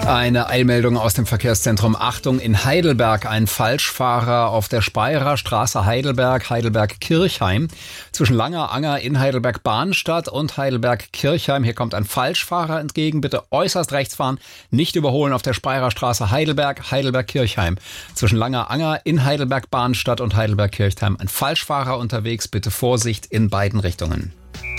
Eine Eilmeldung aus dem Verkehrszentrum. Achtung, in Heidelberg ein Falschfahrer auf der Speyerer Straße Heidelberg-Kirchheim. Zwischen Langer Anger in Heidelberg-Bahnstadt und Heidelberg-Kirchheim. Hier kommt ein Falschfahrer entgegen. Bitte äußerst rechts fahren, nicht überholen auf der Speyerer Straße Heidelberg-Kirchheim. Zwischen Langer Anger in Heidelberg-Bahnstadt und Heidelberg-Kirchheim. Ein Falschfahrer unterwegs. Bitte Vorsicht in beiden Richtungen.